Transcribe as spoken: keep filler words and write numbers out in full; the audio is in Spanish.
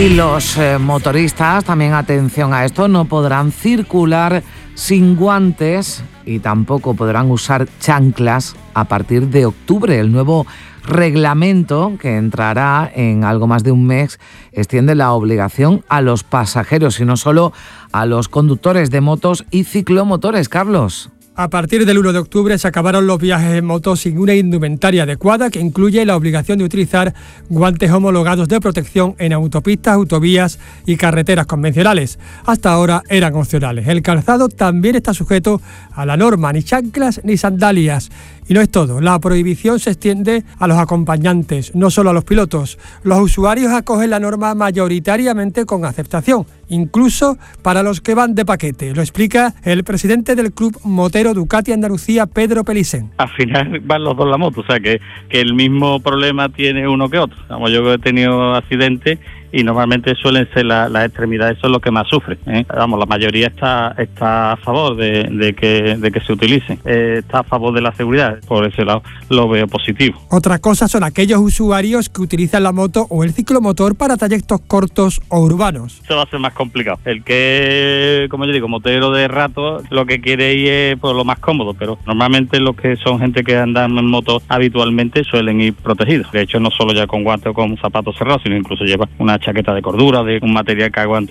Y los eh, motoristas, también atención a esto, no podrán circular sin guantes y tampoco podrán usar chanclas a partir de octubre. El nuevo reglamento, que entrará en algo más de un mes, extiende la obligación a los pasajeros y no solo a los conductores de motos y ciclomotores. Carlos. A partir del uno de octubre se acabaron los viajes en moto sin una indumentaria adecuada que incluye la obligación de utilizar guantes homologados de protección en autopistas, autovías y carreteras convencionales. Hasta ahora eran opcionales. El calzado también está sujeto a la norma, ni chanclas ni sandalias. Y no es todo, la prohibición se extiende a los acompañantes, no solo a los pilotos. Los usuarios acogen la norma mayoritariamente con aceptación, incluso para los que van de paquete. Lo explica el presidente del Club Motero Ducati Andalucía, Pedro Pelicén. Al final van los dos la moto, o sea que, que el mismo problema tiene uno que otro. Vamos, yo he tenido accidentes y normalmente suelen ser las la extremidades, eso es lo que más sufre, ¿eh? Vamos, la mayoría está está a favor de, de que de que se utilicen, eh, está a favor de la seguridad, por ese lado lo veo positivo. Otra cosa son aquellos usuarios que utilizan la moto o el ciclomotor para trayectos cortos o urbanos. Eso va a ser más complicado. El que, como yo digo, motero de rato, lo que quiere ir es por lo más cómodo, pero normalmente los que son gente que andan en moto habitualmente suelen ir protegidos. De hecho, no solo ya con guantes o con zapatos cerrados, sino incluso llevan una chaqueta de cordura, de un material que aguante